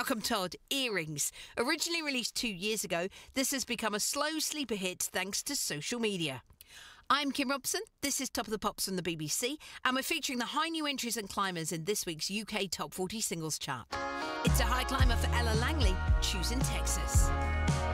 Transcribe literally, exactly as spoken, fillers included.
Welcome, Todd. Earrings. Originally released two years ago, this has become a slow sleeper hit thanks to social media. I'm Kim Robson. This is Top of the Pops from the B B C, and we're featuring the high new entries and climbers in this week's U K Top forty Singles Chart. It's a high climber for Ella Langley, Choosing Texas.